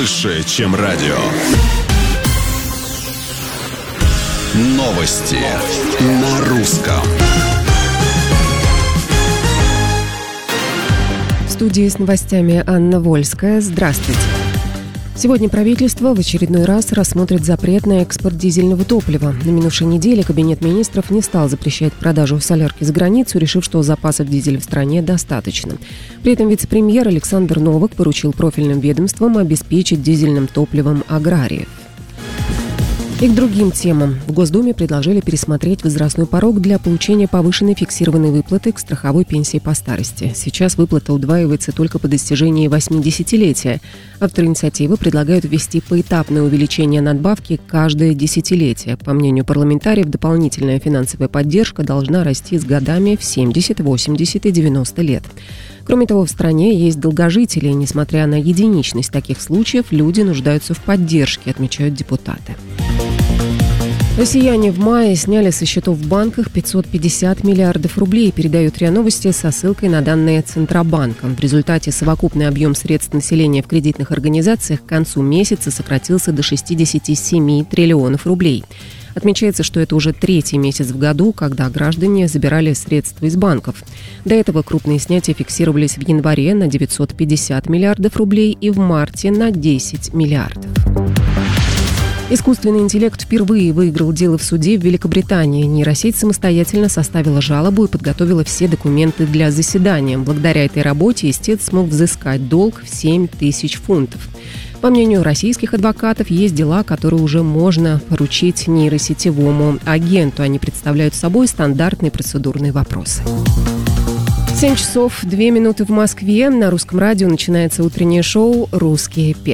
больше, чем радио. Новости на русском. В студии с новостями Анна Вольская. Здравствуйте. Сегодня правительство в очередной раз рассмотрит запрет на экспорт дизельного топлива. На минувшей неделе Кабинет министров не стал запрещать продажу солярки за границу, решив, что запасов дизеля в стране достаточно. При этом вице-премьер Александр Новак поручил профильным ведомствам обеспечить дизельным топливом аграриев. И к другим темам. В Госдуме предложили пересмотреть возрастной порог для получения повышенной фиксированной выплаты к страховой пенсии по старости. Сейчас выплата удваивается только по достижении 80-летия. Авторы инициативы предлагают ввести поэтапное увеличение надбавки каждое десятилетие. По мнению парламентариев, дополнительная финансовая поддержка должна расти с годами в 70, 80 и 90 лет. Кроме того, в стране есть долгожители, и, несмотря на единичность таких случаев, люди нуждаются в поддержке, отмечают депутаты. Россияне в мае сняли со счетов в банках 550 миллиардов рублей, передают РИА Новости со ссылкой на данные Центробанка. В результате совокупный объем средств населения в кредитных организациях к концу месяца сократился до 67 триллионов рублей. Отмечается, что это уже третий месяц в году, когда граждане забирали средства из банков. До этого крупные снятия фиксировались в январе на 950 миллиардов рублей и в марте на 10 миллиардов. Искусственный интеллект впервые выиграл дело в суде в Великобритании. Нейросеть самостоятельно составила жалобу и подготовила все документы для заседания. Благодаря этой работе истец смог взыскать долг в 7 тысяч фунтов. По мнению российских адвокатов, есть дела, которые уже можно поручить нейросетевому агенту. Они представляют собой стандартные процедурные вопросы. 7 часов 2 минуты в Москве. На Русском радио начинается утреннее шоу «Русские перцы».